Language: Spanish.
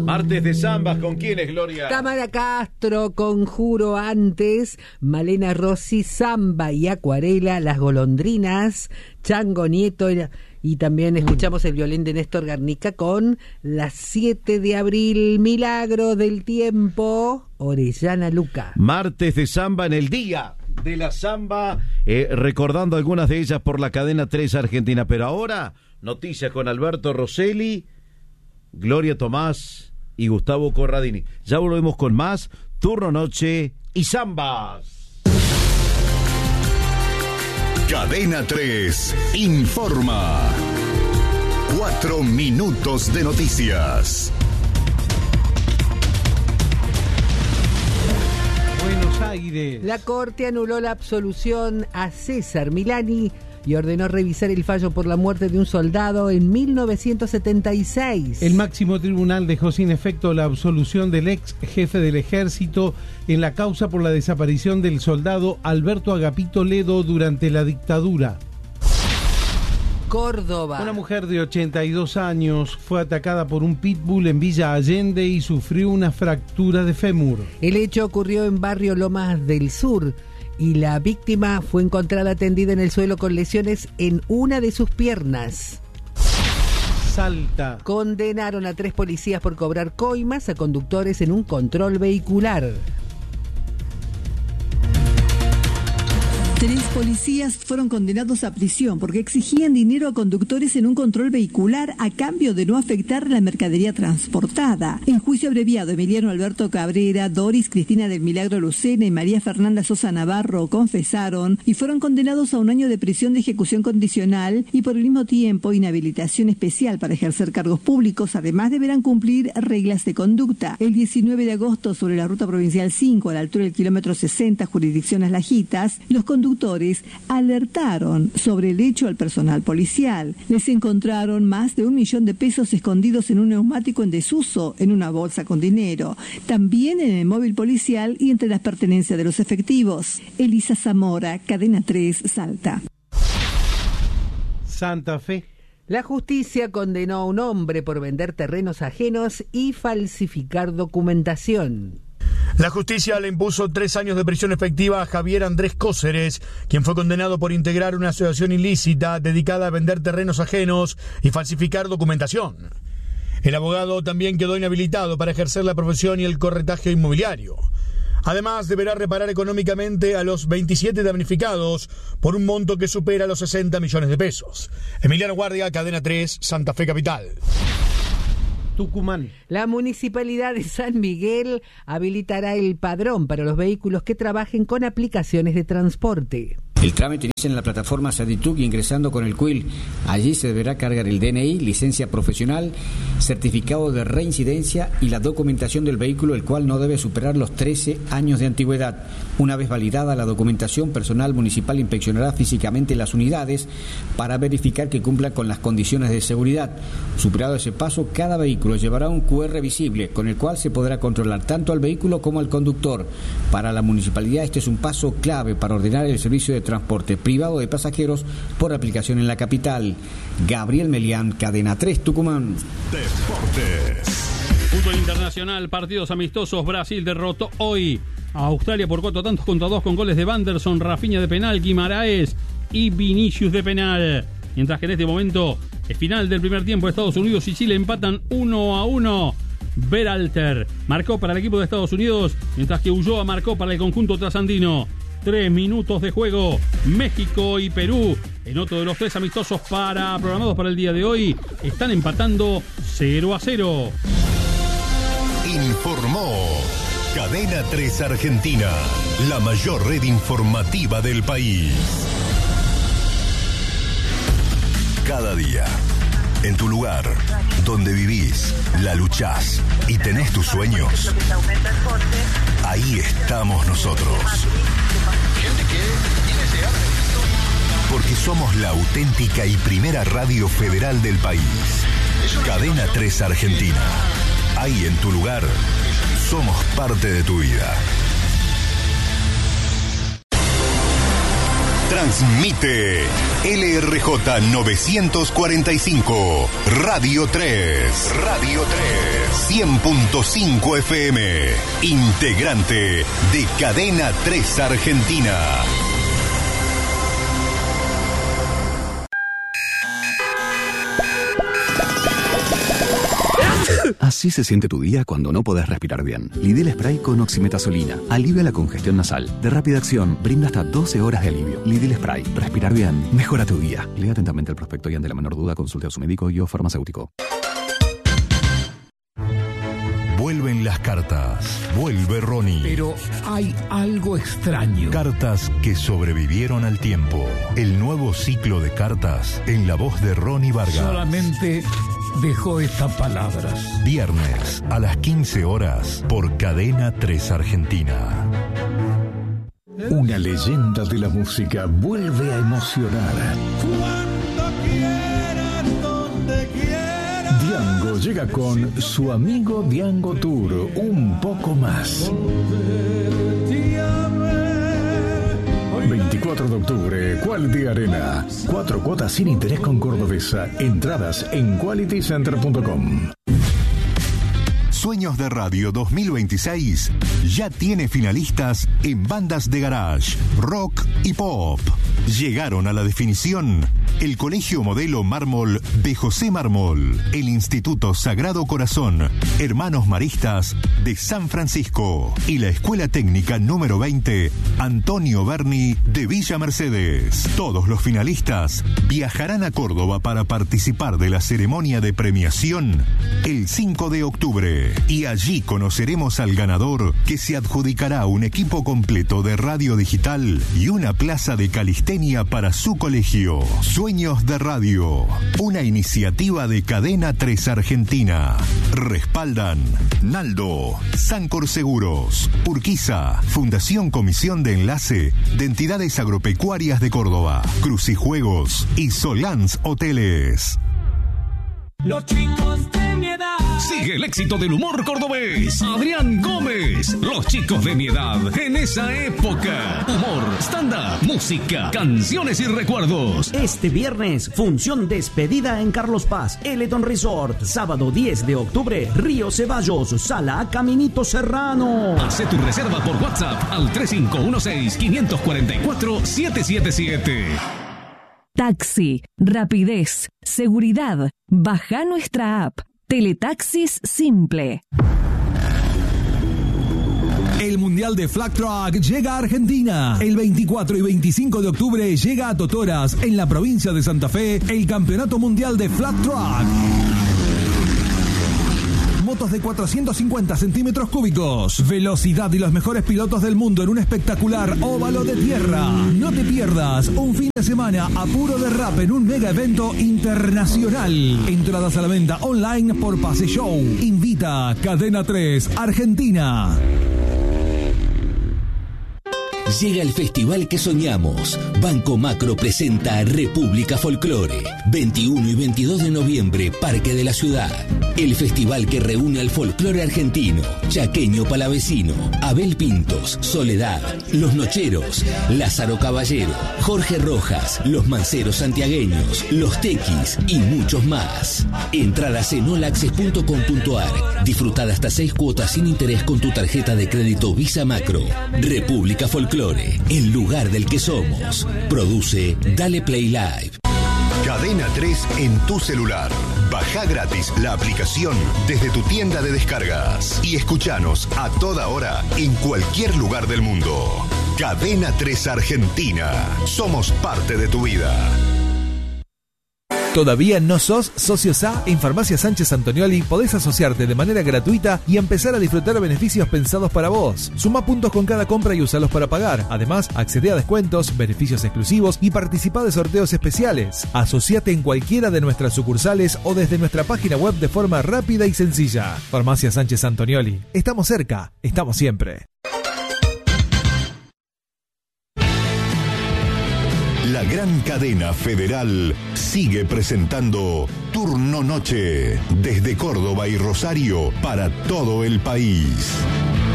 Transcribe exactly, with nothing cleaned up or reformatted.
Martes de zambas, ¿con quiénes, Gloria? Tamara Castro, Conjuro antes, Malena Rossi, Zamba y Acuarela, Las Golondrinas, Chango Nieto, y también escuchamos el violín de Néstor Garnica con Las siete de abril, Milagro del Tiempo, Orellana Luca. Martes de zamba en el día de la zamba, eh, recordando algunas de ellas por la cadena tres Argentina. Pero ahora, noticias con Alberto Rosselli, Gloria Tomás y Gustavo Corradini. Ya volvemos con más Turno Noche y Zambas. Cadena tres informa. Cuatro minutos de noticias. Buenos Aires. La Corte anuló la absolución a César Milani y ordenó revisar el fallo por la muerte de un soldado en mil novecientos setenta y seis. El máximo tribunal dejó sin efecto la absolución del ex jefe del ejército en la causa por la desaparición del soldado Alberto Agapito Ledo durante la dictadura. Córdoba. Una mujer de ochenta y dos años fue atacada por un pitbull en Villa Allende y sufrió una fractura de fémur. El hecho ocurrió en Barrio Lomas del Sur y la víctima fue encontrada tendida en el suelo con lesiones en una de sus piernas. Salta. Condenaron a tres policías por cobrar coimas a conductores en un control vehicular. Tres policías fueron condenados a prisión porque exigían dinero a conductores en un control vehicular a cambio de no afectar la mercadería transportada. En juicio abreviado, Emiliano Alberto Cabrera, Doris Cristina del Milagro Lucena y María Fernanda Sosa Navarro confesaron y fueron condenados a un año de prisión de ejecución condicional y por el mismo tiempo inhabilitación especial para ejercer cargos públicos. Además, deberán cumplir reglas de conducta. El diecinueve de agosto, sobre la ruta provincial cinco, a la altura del kilómetro sesenta, jurisdicción Las Lajitas, los conductores alertaron sobre el hecho al personal policial. Les encontraron más de un millón de pesos escondidos en un neumático en desuso, en una bolsa con dinero, también en el móvil policial y entre las pertenencias de los efectivos. Elisa Zamora, Cadena tres, Salta. Santa Fe. La justicia condenó a un hombre por vender terrenos ajenos y falsificar documentación. La justicia le impuso tres años de prisión efectiva a Javier Andrés Cóceres, quien fue condenado por integrar una asociación ilícita dedicada a vender terrenos ajenos y falsificar documentación. El abogado también quedó inhabilitado para ejercer la profesión y el corretaje inmobiliario. Además, deberá reparar económicamente a los veintisiete damnificados por un monto que supera los sesenta millones de pesos. Emiliano Guardia, Cadena tres, Santa Fe Capital. Tucumán. La Municipalidad de San Miguel habilitará el padrón para los vehículos que trabajen con aplicaciones de transporte. El trámite inicia en la plataforma Sadituc ingresando con el Q I L. Allí se deberá cargar el D N I, licencia profesional, certificado de reincidencia y la documentación del vehículo, el cual no debe superar los trece años de antigüedad. Una vez validada la documentación, personal municipal inspeccionará físicamente las unidades para verificar que cumplan con las condiciones de seguridad. Superado ese paso, cada vehículo llevará un Q R visible, con el cual se podrá controlar tanto al vehículo como al conductor. Para la municipalidad este es un paso clave para ordenar el servicio de transporte privado de pasajeros por aplicación en la capital. Gabriel Melián, Cadena tres, Tucumán. Deportes. Fútbol internacional, partidos amistosos. Brasil derrotó hoy a Australia por cuatro tantos contra dos con goles de Wanderson, Rafinha de penal, Guimaraes y Vinicius de penal. Mientras que en este momento es final del primer tiempo. Estados Unidos y Chile empatan uno a uno. Berhalter marcó para el equipo de Estados Unidos, mientras que Ulloa marcó para el conjunto trasandino. Tres minutos de juego. México y Perú, en otro de los tres amistosos para programados para el día de hoy, están empatando cero a cero. Informó Cadena tres Argentina, la mayor red informativa del país. Cada día, en tu lugar, donde vivís, la luchás y tenés tus sueños, ahí estamos nosotros. Porque somos la auténtica y primera radio federal del país. Cadena tres Argentina. Ahí en tu lugar, somos parte de tu vida. Transmite L R J novecientos cuarenta y cinco, Radio tres. Radio tres. cien punto cinco F M. Integrante de Cadena tres Argentina. Así se siente tu día cuando no podés respirar bien. Lidl Spray con oximetazolina. Alivia la congestión nasal. De rápida acción, brinda hasta doce horas de alivio. Lidl Spray. Respirar bien. Mejora tu día. Lea atentamente el prospecto y ante la menor duda consulte a su médico y o farmacéutico. Vuelven las cartas. Vuelve Ronnie. Pero hay algo extraño. Cartas que sobrevivieron al tiempo. El nuevo ciclo de cartas en la voz de Ronnie Vargas. Solamente dejó estas palabras. Viernes a las quince horas por Cadena tres Argentina. Una leyenda de la música vuelve a emocionar. Cuando quieras, donde quieras. Diango llega con su amigo Diango Tour, un poco más. veinticuatro de octubre, Quality Arena. Cuatro cuotas sin interés con Cordobesa. Entradas en quality center punto com. Sueños de Radio dos mil veintiséis ya tiene finalistas en bandas de garage, rock y pop. Llegaron a la definición el Colegio Modelo Mármol de José Mármol, el Instituto Sagrado Corazón, Hermanos Maristas de San Francisco y la Escuela Técnica número veinte, Antonio Berni de Villa Mercedes. Todos los finalistas viajarán a Córdoba para participar de la ceremonia de premiación el cinco de octubre. Y allí conoceremos al ganador, que se adjudicará un equipo completo de radio digital y una plaza de calistenia para su colegio. Sueños de Radio, una iniciativa de Cadena tres Argentina. Respaldan Naldo, Sancor Seguros, Urquiza, Fundación Comisión de Enlace de Entidades Agropecuarias de Córdoba, Crucijuegos y Solans Hoteles. Los chicos de mi edad. Sigue el éxito del humor cordobés. Adrián Gómez. Los chicos de mi edad. En esa época. Humor, stand-up, música, canciones y recuerdos. Este viernes, función despedida en Carlos Paz, Eleton Resort. Sábado diez de octubre, Río Ceballos, Sala Caminito Serrano. Hacé tu reserva por WhatsApp al tres cinco uno seis, cinco cuatro cuatro, siete siete siete. Taxi, rapidez, seguridad. Baja nuestra app. Teletaxis Simple. El Mundial de Flag Track llega a Argentina. El veinticuatro y veinticinco de octubre llega a Totoras, en la provincia de Santa Fe, el Campeonato Mundial de Flag Track. Motos de cuatrocientos cincuenta centímetros cúbicos, velocidad y los mejores pilotos del mundo en un espectacular óvalo de tierra. No te pierdas un fin de semana a puro derrape en un mega evento internacional. Entradas a la venta online por Pase Show. Invita Cadena tres Argentina. Llega el festival que soñamos. Banco Macro presenta República Folclore. veintiuno y veintidós de noviembre, Parque de la Ciudad. El festival que reúne al folclore argentino, chaqueño palavecino, Abel Pintos, Soledad, Los Nocheros, Lázaro Caballero, Jorge Rojas, Los Manceros Santiagueños, Los Tequis y muchos más. Entradas en olaxes punto com punto ar. Disfrutad hasta seis cuotas sin interés con tu tarjeta de crédito Visa Macro. República Folclore, el lugar del que somos. Produce Dale Play Live. Cadena tres en tu celular. Baja gratis la aplicación desde tu tienda de descargas y escuchanos a toda hora en cualquier lugar del mundo. Cadena tres Argentina. Somos parte de tu vida. ¿Todavía no sos socio S A? En Farmacia Sánchez Antonioli podés asociarte de manera gratuita y empezar a disfrutar beneficios pensados para vos. Suma puntos con cada compra y usalos para pagar. Además, accede a descuentos, beneficios exclusivos y participa de sorteos especiales. Asociate en cualquiera de nuestras sucursales o desde nuestra página web de forma rápida y sencilla. Farmacia Sánchez Antonioli. Estamos cerca, estamos siempre. La gran cadena federal sigue presentando Turno Noche desde Córdoba y Rosario para todo el país.